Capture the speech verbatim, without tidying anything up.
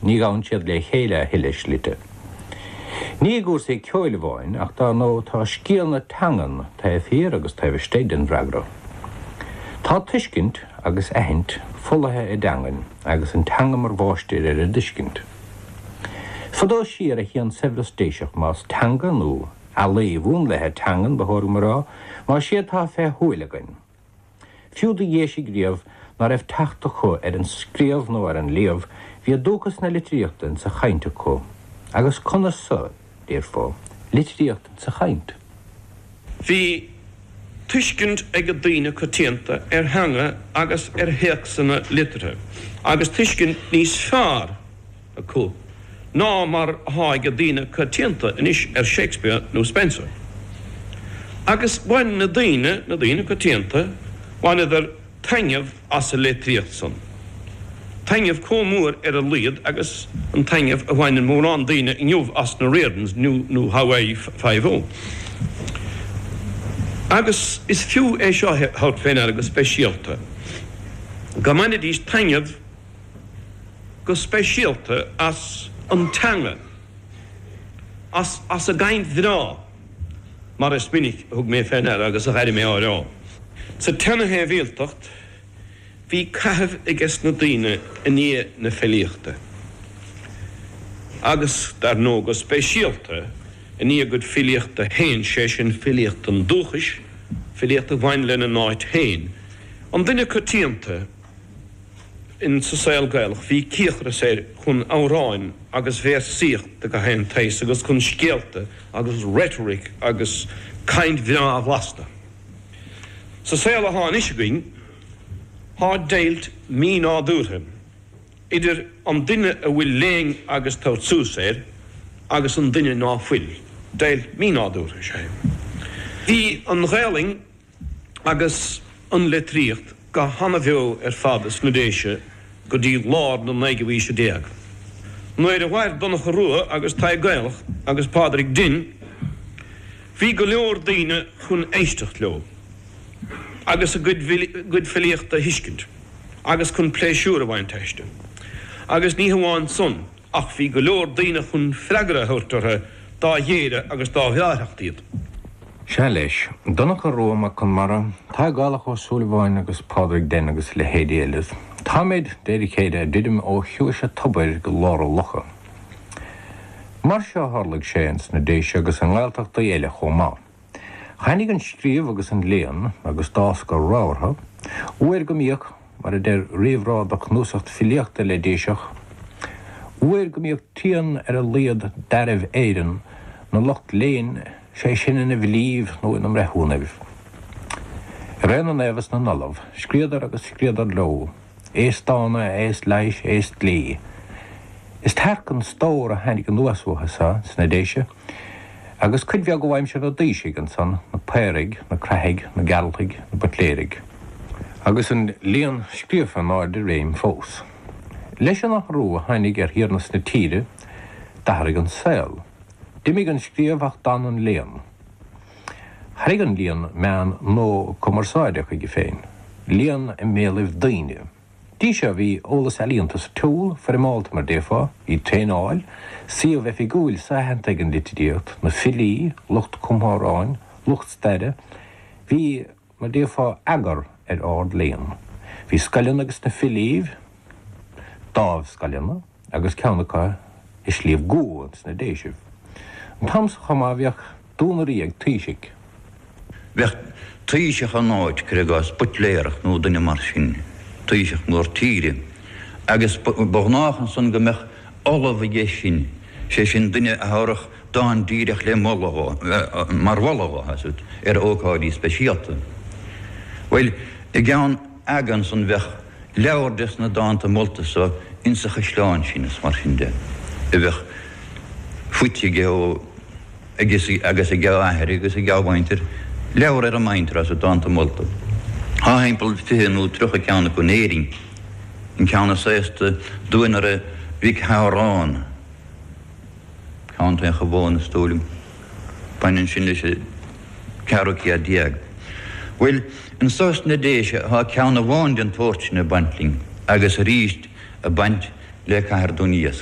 ní gáin siad le chéile hiilis lite. Ní gúr sé ceoil bháin ach tá nó tá scíalna tangan tá fíor agus tá bhsteidin bhreagra. Tá tuiscint agus éint fulathe i dangan agus an tanga mar bháistíir ar a duiscint. Fadó siar a hían civilistéiseach más tanga nó a léomhún lethe tangan bethór marrá má siad tá fé thuilegain. Fiú de dhéisi gríomh ná raibh teachta chu ar an scríomh nó ar an léomh bhí dúchas na litríochtain sa chainte có, agus conna sa, therefore, litríochtain sa chaint. Bhí tuiscint ag a daoine coitianta ar hanga agus ar héachsanna litre, agus tuiscint níos fearr a có, ná mar háig a daoine coitianta inis ar Shakespeare nó Spencer. Agus bhain na daoine na daoine coitianta bhain idir taingeamh as a litríocht san. Taingeamh comúr ar a liad agus an taingeamh a bhain an mórán daoine inniuh as na réardans nó Hawaii five-oh. Agus is fiú é seo hát féin agus speisialta. Go maine dís taingeamh go speisialta as an tanga, as, as a gaint dhrá, mar is minic thug mé féin agus a gaidir mé árá. Sa tena hé bhéaltacht, bhí caithfh agus na daoine in ní na filiachta. Agus dar nó go speisialta in ní go filiachta héin sé sin filiachta an dúchais, filiachta bhain lena náid héin. An duine coitianta in sa saoil gaelach bhí cíochra sé chun áráin agus bhéir síocht go héin teis agus chun scéalta agus rhetoric agus caint bhíá bhlasta. Sa saoil a háin isisegin, há déilt mí ná dúrtha, idir an duine a bhfuil léing agus tá súséir agus an duine ná fuil, déilt mí ná dúrtha sé. Bhí an ghéling agus an litríocht go hana bheo ar fadas na déise go dtí lár na naige bhí sé déag. Nuair a bhair donna go rua agus tá gaelach agus Pádraig Din, bhí go leor daoine chun éisteacht leo, agus a good filiachta hiiscint, agus chun pléisiúr a bhain teiste. Agus ní hamháin son, ach bhí go leor daoine chun freagra thuirtartha dá dhéire agus dá bhearachtaíad. Se leis, donna go Róma chun mara, tá gáalach ó Súlabháin agus Pádraig Din agus le héad éileamh. Tá méid déidir chéide didim ó thiúise tubair go lára locha. Mar seo tharlaigh sé na déise agus an gáilteachta éile chomá. Chainnig an scríomh agus an léan agus dás go ráirtha, uair go míoch mar a déir riomhráadach núsacht filiachta le déiseach, uair go míoch tíon ar a léad deiribh éireann na locht léin sé sin ina bhlíomh nó in am rathúnamh. Réan an éhas na nalamh, scríadar agus scríadar leo, éas dána, éas leis, éas lí. Is tearcan stór a hainnig an nuasútha sa sna déise, agus cuid bheag go bhaim se a díise an san na péirigh, na craigh, na galtaigh, na batléirigh. Agus an líon scríofa náir de réim fós. Leis an nach rú a hainnig ar hiarnas na tíre, dathraigh an saoil. Dimig an scríomhach dan an léon. Thraigh an líon mean nó commersáideach ige féin. Líon i méalah daoine. Dí se bhí ólas elíontas túl fer máilta mar défá, í tréáil, si bheith fi gúil sa henta an litidíocht, na filí, lucht cumháráin, lucht steire, hí mar défá agar ar áard léon. Bhí scalion agus na filíh, dábh scalionna, agus ceannacha is líomh gúans na déisih. An tams chama bheach dúnarí ag tuisig. Bheach tuisig an náid creigeás butléirech nó duine mar sin. Tuisig mór tíre, agus bognáchan san go meach olah dhé sin, sé sin duine a tharach dáin díireach le mar bhalaghá hasút ar ócáidí speisialta. Weil i gceann agan san bheith leabhar na dáanta molta sa insa chaisleáin sin is mar sin de. I bheith fuite geo agus i geo aithir agus i geo bhaintir leabhar ar a maintir as a dáanta molta. Há heimpel fiú trúcha ceanna go néiring, in ceanna séasta dúinar a bhíc hárán, ceanta an chabháin na stólim, painin sin leis a cearraí a diaag. Well, in sós na déise há ceanna bháin den tóirte na bantling, agus a ríist a bant le cairdúnías